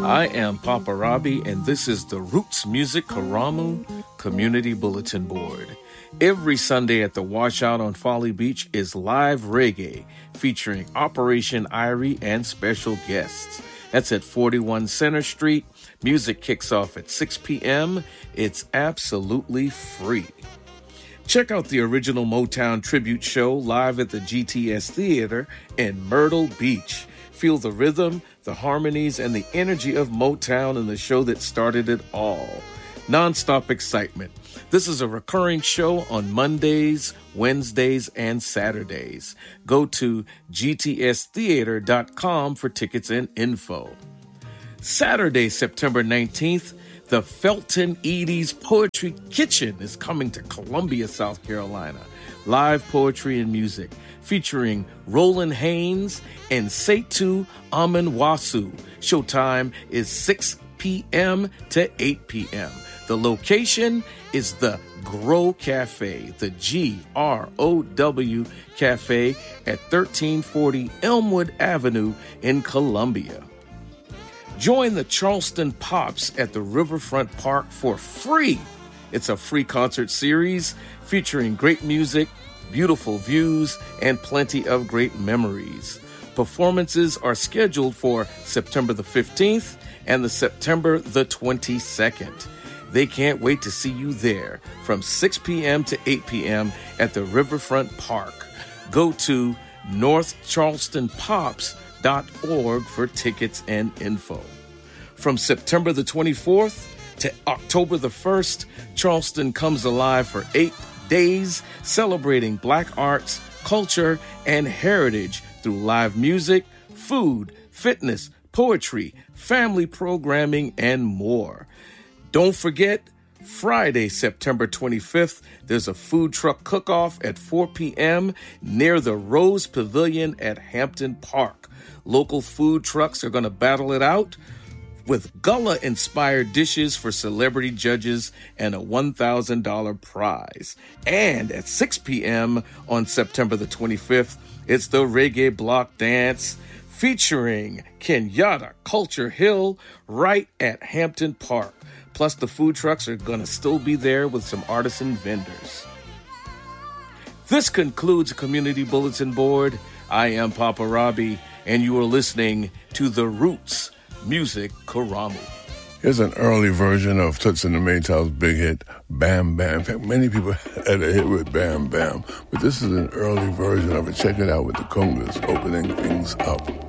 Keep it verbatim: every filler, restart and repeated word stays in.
I am Papa Robbie, and this is the Roots Music Karamu Community Bulletin Board. Every Sunday at the Washout on Folly Beach is live reggae featuring Operation Irie and special guests. That's at forty-one Center Street. Music kicks off at six p.m. It's absolutely free. Check out the original Motown tribute show live at the G T S Theater in Myrtle Beach. Feel the rhythm, the harmonies, and the energy of Motown in the show that started it all. Non-stop excitement. This is a recurring show on Mondays, Wednesdays, and Saturdays. Go to G T S theater dot com for tickets and info. Saturday, September nineteenth, the Felton Edie's Poetry Kitchen is coming to Columbia, South Carolina. Live poetry and music featuring Roland Haynes and Setu Amanwasu. Showtime is six p.m. to eight p.m. The location is the Grow Cafe, the G R O W Cafe at thirteen forty Elmwood Avenue in Columbia. Join the Charleston Pops at the Riverfront Park for free. It's a free concert series featuring great music, beautiful views, and plenty of great memories. Performances are scheduled for September the fifteenth and the September the twenty-second. They can't wait to see you there from six p.m. to eight p.m. at the Riverfront Park. Go to north charleston pops dot org for tickets and info. From September the twenty-fourth to October the first, Charleston comes alive for eight days, celebrating Black arts, culture, and heritage through live music, food, fitness, poetry, family programming, and more. Don't forget, Friday, September twenty-fifth, there's a food truck cook-off at four p.m. near the Rose Pavilion at Hampton Park. Local food trucks are going to battle it out with Gullah-inspired dishes for celebrity judges and a one thousand dollars prize. And at six p.m. on September the twenty-fifth, it's the Reggae Block Dance featuring Kenyatta Culture Hill right at Hampton Park. Plus, the food trucks are going to still be there with some artisan vendors. This concludes Community Bulletin Board. I am Papa Robbie, and you are listening to the Roots Music Karamu. Here's an early version of Toots and the Maytals' big hit, Bam Bam. In fact, many people had a hit with Bam Bam, but this is an early version of it. Check it out with the congas opening things up.